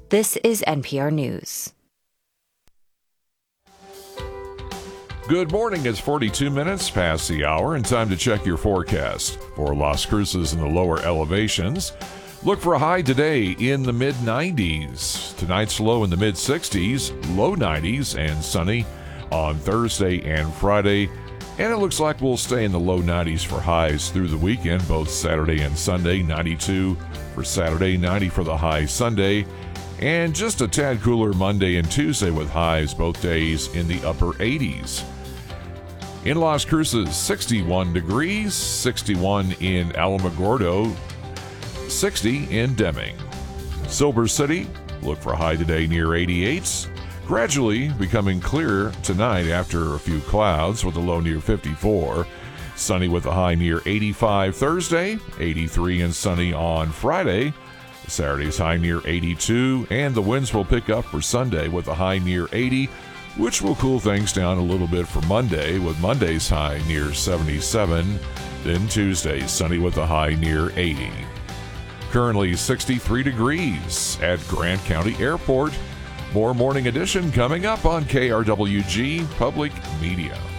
This is NPR News. Good morning. It's 42 minutes past the hour and time to check your forecast. For Las Cruces in the lower elevations, look for a high today in the mid-90s. Tonight's low in the mid-60s, low 90s, and sunny on Thursday and Friday. And it looks like we'll stay in the low 90s for highs through the weekend, both Saturday and Sunday. 92 for Saturday, 90 for the high Sunday. And just a tad cooler Monday and Tuesday with highs both days in the upper 80s. In Las Cruces, 61 degrees, 61 in Alamogordo, 60 in Deming. Silver City, look for a high today near 88. Gradually becoming clearer tonight after a few clouds with a low near 54. Sunny with a high near 85 Thursday, 83 and sunny on Friday. Saturday's high near 82, and the winds will pick up for Sunday with a high near 80, which will cool things down a little bit for Monday, with Monday's high near 77. Then Tuesday, sunny with a high near 80. Currently 63 degrees at Grant County Airport. More Morning Edition coming up on KRWG Public Media.